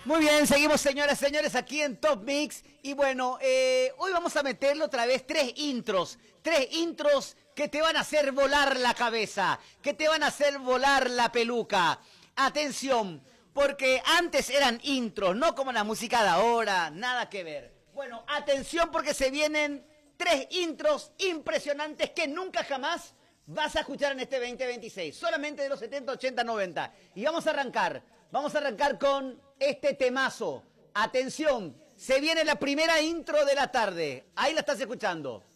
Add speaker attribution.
Speaker 1: Muy bien, seguimos señoras y señores aquí en Top Mix. Y bueno, hoy vamos a meterle otra vez tres intros que te van a hacer volar la cabeza, que te van a hacer volar la peluca. Atención, porque antes eran intros, no como la música de ahora, nada que ver. Bueno, atención porque se vienen tres intros impresionantes que nunca jamás vas a escuchar en este 2026, solamente de los 70, 80, 90. Y vamos a arrancar con este temazo. Atención, se viene la primera intro de la tarde. Ahí la estás escuchando.